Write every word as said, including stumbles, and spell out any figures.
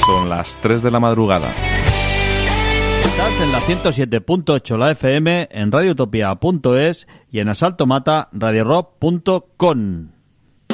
Son las tres de la madrugada. Estás en la ciento siete punto ocho la F M, en radiotopia punto es y en asaltomata radio rock punto com.